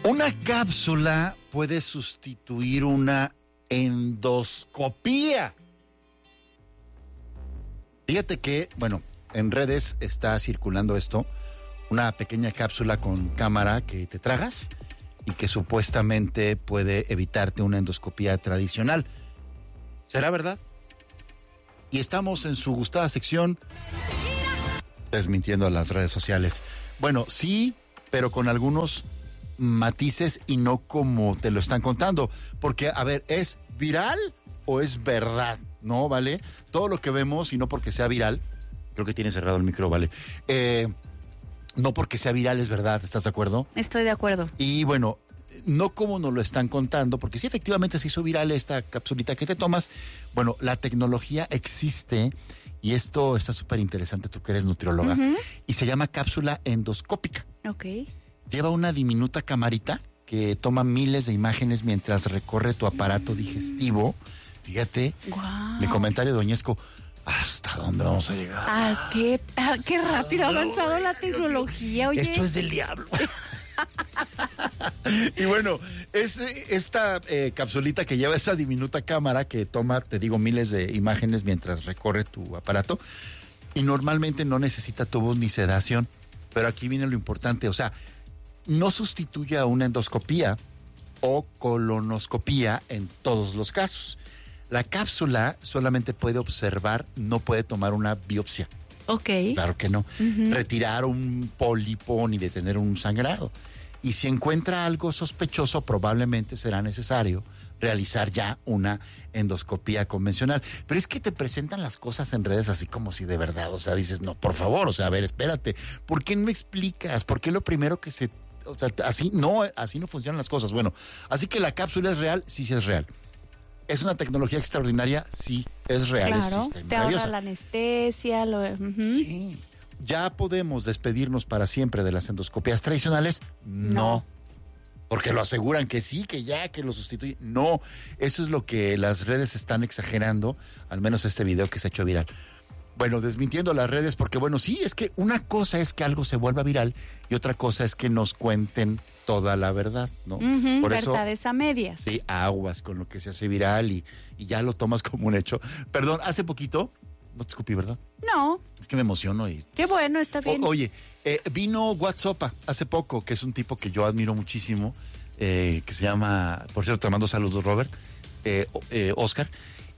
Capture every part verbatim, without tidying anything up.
Una cápsula puede sustituir una endoscopía. Fíjate que, bueno, en redes está circulando esto, una pequeña cápsula con cámara que te tragas y que supuestamente puede evitarte una endoscopía tradicional. ¿Será verdad? Y estamos en su gustada sección desmintiendo las redes sociales. Bueno, sí, pero con algunos matices y no como te lo están contando. Porque, a ver, ¿es viral o es verdad? No, ¿vale? Todo lo que vemos, y no porque sea viral, creo que tiene cerrado el micro, ¿vale? Eh, no porque sea viral es verdad, ¿estás de acuerdo? Estoy de acuerdo. Y bueno, no como nos lo están contando, porque sí efectivamente se hizo viral esta capsulita que te tomas. Bueno, la tecnología existe y esto está súper interesante, tú que eres nutrióloga, uh-huh. y se llama cápsula endoscópica. Ok. Lleva una diminuta camarita que toma miles de imágenes mientras recorre tu aparato mm. digestivo. Fíjate, wow. Mi comentario, Doñesco, ¿hasta dónde vamos a llegar? Ah, es que, ah, qué rápido ha avanzado la tecnología, oye. Esto es del diablo. Y bueno, es esta eh, capsulita que lleva esa diminuta cámara que toma, te digo, miles de imágenes mientras recorre tu aparato y normalmente no necesita tubos ni sedación, pero aquí viene lo importante, o sea, no sustituye a una endoscopía o colonoscopía en todos los casos. La cápsula solamente puede observar, no puede tomar una biopsia. Ok. Claro que no. Uh-huh. Retirar un pólipo ni detener un sangrado. Y si encuentra algo sospechoso, probablemente será necesario realizar ya una endoscopía convencional. Pero es que te presentan las cosas en redes así como si de verdad, o sea, dices, no, por favor, o sea, a ver, espérate, ¿por qué no me explicas? ¿Por qué lo primero que se... O sea, así no, así no funcionan las cosas. Bueno, así que la cápsula es real, sí, sí es real. ¿Es una tecnología extraordinaria? Sí, es real, claro, existe. Te ahorra la anestesia. Lo, uh-huh. Sí. ¿Ya podemos despedirnos para siempre de las endoscopías tradicionales? No. no. Porque lo aseguran que sí, que ya, que lo sustituye. No, eso es lo que las redes están exagerando, al menos este video que se ha hecho viral. Bueno, desmintiendo las redes, porque bueno, sí, es que una cosa es que algo se vuelva viral y otra cosa es que nos cuenten toda la verdad, ¿no? Uh-huh, Por eso, verdades a medias. Sí, aguas con lo que se hace viral y, y ya lo tomas como un hecho. Perdón, hace poquito, no te escupí, ¿verdad? No. Es que me emociono y... Qué bueno, está bien. O, oye, eh, vino WhatsApp hace poco, que es un tipo que yo admiro muchísimo, eh, que se llama, por cierto, te mando saludos, Robert, eh, eh, Oscar,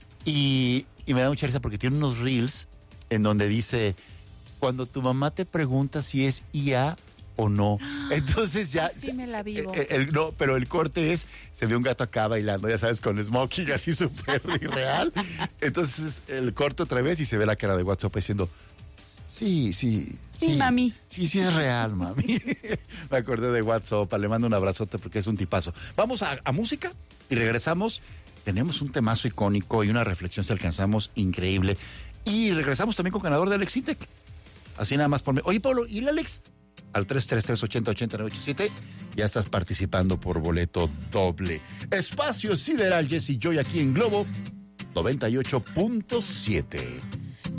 y, y me da mucha risa porque tiene unos reels en donde dice, cuando tu mamá te pregunta si es I A o no, entonces ya... Sí me la vivo. El, el, no, pero el corte es, se ve un gato acá bailando, ya sabes, con smoking así súper irreal, entonces el corte otra vez y se ve la cara de WhatsApp diciendo, sí, sí, sí, sí, mami. Sí, sí es real, mami. Me acordé de WhatsApp, le mando un abrazote porque es un tipazo. Vamos a, a música y regresamos. Tenemos un temazo icónico y una reflexión si alcanzamos increíble. Y regresamos también con ganador de Alex Intec. Así nada más ponme. Oye, Pablo, ¿y el Alex? Al tres tres tres, ochenta, ochenta, nueve ocho siete. Ya estás participando por boleto doble. Espacio Sideral, Jesse Joy aquí en Globo noventa y ocho punto siete.